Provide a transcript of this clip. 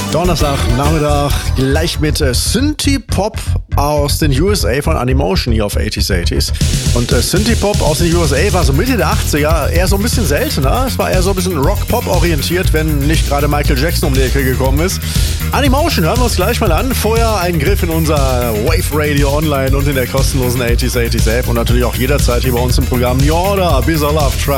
Donnerstagnachmittag gleich mit Synthie-Pop aus den USA von Animotion hier auf 80s 80s. Und Synthie-Pop aus den USA war so Mitte der 80er eher so ein bisschen seltener. Es war eher so ein bisschen Rock-Pop orientiert, wenn nicht gerade Michael Jackson um die Ecke gekommen ist. Animotion hören wir uns gleich mal an. Vorher ein Griff in unser Wave Radio Online und in der kostenlosen 80s 80s App und natürlich auch jederzeit hier bei uns im Programm New Order, Bizarre Love Track.